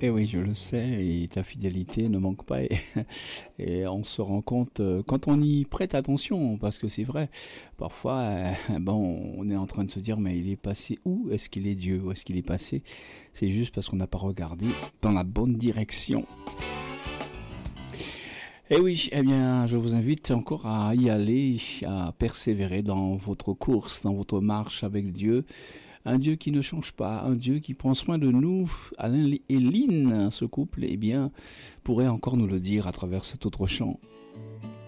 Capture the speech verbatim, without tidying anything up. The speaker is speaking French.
Et oui, je le sais, et ta fidélité ne manque pas. Et, et on se rend compte euh, quand on y prête attention, parce que c'est vrai, parfois, euh, bon, on est en train de se dire, mais il est passé où? Est-ce qu'il est Dieu? Où est-ce qu'il est passé? C'est juste parce qu'on n'a pas regardé dans la bonne direction. Et oui, eh bien, je vous invite encore à y aller, à persévérer dans votre course, dans votre marche avec Dieu. Un Dieu qui ne change pas, un Dieu qui prend soin de nous. Alain et Lynn, ce couple, eh bien, pourrait encore nous le dire à travers cet autre chant.